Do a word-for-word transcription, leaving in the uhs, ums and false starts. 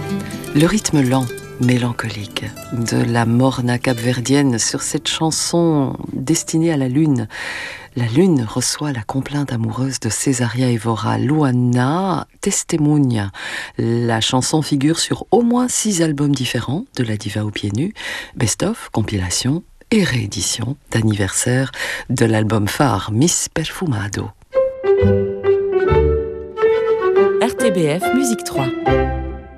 Le rythme lent, mélancolique de la morna capverdienne sur cette chanson destinée à la lune. La lune reçoit la complainte amoureuse de Cesaria Evora, Luana Testemunha. La chanson figure sur au moins six albums différents de la diva aux pieds nus, best-of, compilation et réédition d'anniversaire de l'album phare Miss Perfumado. R T B F Musique trois.